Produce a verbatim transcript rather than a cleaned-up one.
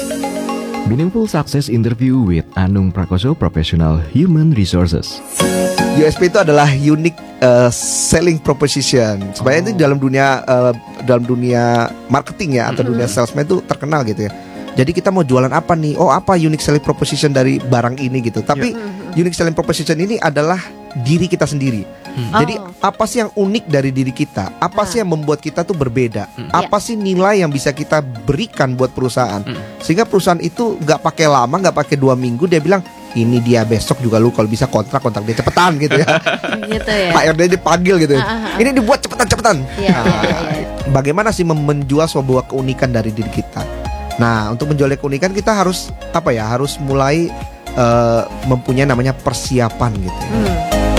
Meaningful Success Interview with Anung Prakoso, Professional Human Resources. U S P itu adalah unique uh, selling proposition. Sebenarnya oh. itu dalam dunia uh, dalam dunia marketing ya atau mm-hmm. dunia salesman itu terkenal gitu ya. Jadi kita mau jualan apa nih? Oh, apa unique selling proposition dari barang ini gitu. Tapi yeah. unique selling proposition ini adalah diri kita sendiri. Hmm. Jadi oh. apa sih yang unik dari diri kita? Apa ah. sih yang membuat kita tuh berbeda? Hmm. Apa yeah. sih nilai yang bisa kita berikan buat perusahaan? Hmm. Sehingga perusahaan itu nggak pakai lama, nggak pakai dua minggu dia bilang ini dia besok juga lu kalau bisa kontrak kontrak dia cepetan gitu ya. Gitu ya. H R D dipanggil gitu. Ya. Ah, ah, ah. Ini dibuat cepetan-cepetan. Yeah, nah, yeah, yeah, yeah. Bagaimana sih menjual sebuah keunikan dari diri kita? Nah, untuk menjual keunikan kita harus apa ya? Harus mulai uh, mempunyai namanya persiapan gitu. Ya. Hmm.